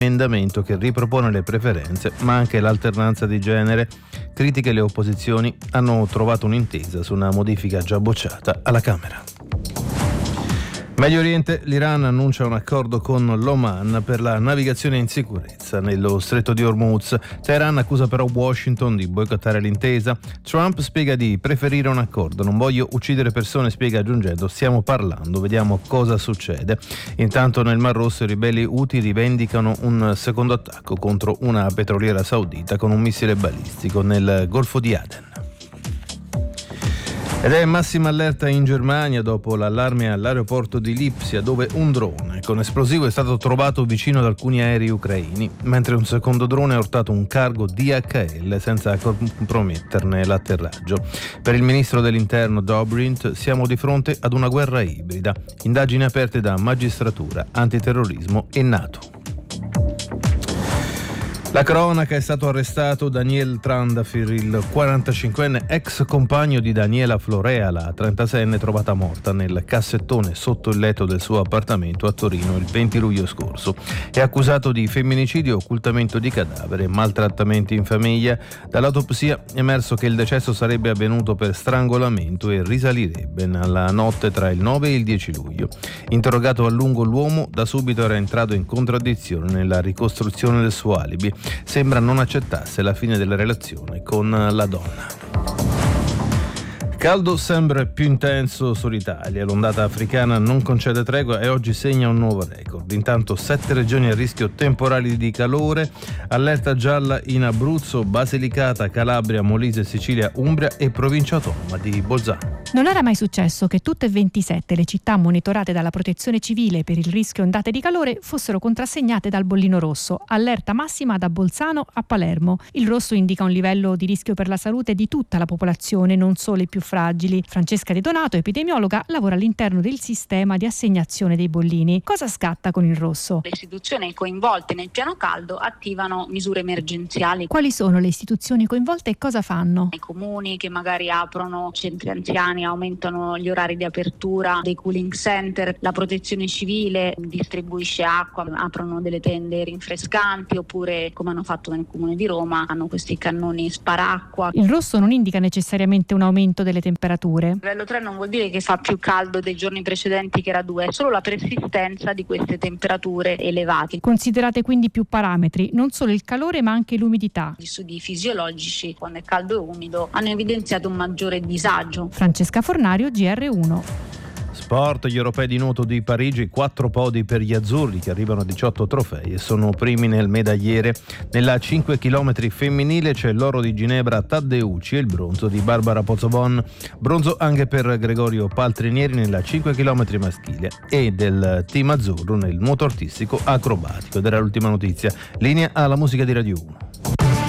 emendamento che ripropone le preferenze ma anche l'alternanza di genere. Critiche e le opposizioni hanno trovato un'intesa su una modifica già bocciata alla Camera. Medio Oriente, l'Iran annuncia un accordo con l'Oman per la navigazione in sicurezza nello stretto di Hormuz. Teheran accusa però Washington di boicottare l'intesa. Trump spiega di preferire un accordo. Non voglio uccidere persone, spiega aggiungendo: stiamo parlando, vediamo cosa succede. Intanto nel Mar Rosso i ribelli Houthi rivendicano un secondo attacco contro una petroliera saudita con un missile balistico nel Golfo di Aden. Ed è massima allerta in Germania dopo l'allarme all'aeroporto di Lipsia, dove un drone con esplosivo è stato trovato vicino ad alcuni aerei ucraini, mentre un secondo drone ha urtato un cargo DHL senza comprometterne l'atterraggio. Per il ministro dell'interno Dobrindt siamo di fronte ad una guerra ibrida, indagini aperte da magistratura, antiterrorismo e NATO. La cronaca: è stato arrestato Daniel Trandafir, il 45enne ex compagno di Daniela Florea, la 36enne trovata morta nel cassettone sotto il letto del suo appartamento a Torino il 20 luglio scorso. È accusato di femminicidio, occultamento di cadavere e maltrattamenti in famiglia. Dall'autopsia è emerso che il decesso sarebbe avvenuto per strangolamento e risalirebbe alla notte tra il 9 e il 10 luglio. Interrogato a lungo, l'uomo da subito era entrato in contraddizione nella ricostruzione del suo alibi. Sembra non accettasse la fine della relazione con la donna. Caldo sempre più intenso sull'Italia. L'ondata africana non concede tregua e oggi segna un nuovo record. Intanto 7 regioni a rischio temporali di calore, allerta gialla in Abruzzo, Basilicata, Calabria, Molise, Sicilia, Umbria e provincia autonoma di Bolzano. Non era mai successo che tutte e 27 le città monitorate dalla Protezione Civile per il rischio ondate di calore fossero contrassegnate dal bollino rosso, allerta massima da Bolzano a Palermo. Il rosso indica un livello di rischio per la salute di tutta la popolazione, non solo i più fragili. Francesca De Donato, epidemiologa, lavora all'interno del sistema di assegnazione dei bollini. Cosa scatta con il rosso? Le istituzioni coinvolte nel piano caldo attivano misure emergenziali. Quali sono le istituzioni coinvolte e cosa fanno? I comuni che magari aprono centri anziani, aumentano gli orari di apertura dei cooling center, la Protezione Civile distribuisce acqua, aprono delle tende rinfrescanti, oppure, come hanno fatto nel comune di Roma, hanno questi cannoni sparacqua. Il rosso non indica necessariamente un aumento delle temperature. Livello 3 non vuol dire che fa più caldo dei giorni precedenti che era 2, è solo la persistenza di queste temperature elevate. Considerate quindi più parametri, non solo il calore ma anche l'umidità. Gli studi fisiologici, quando è caldo e umido, hanno evidenziato un maggiore disagio. Francesca Fornario, GR1. Sport, gli europei di nuoto di Parigi, 4 podi per gli azzurri che arrivano a 18 trofei e sono primi nel medagliere. Nella 5 km femminile c'è l'oro di Ginebra Taddeucci e il bronzo di Barbara Pozzobon. Bronzo anche per Gregorio Paltrinieri nella 5 km maschile e del team azzurro nel nuoto artistico acrobatico. Ed era l'ultima notizia. Linea alla musica di Radio 1.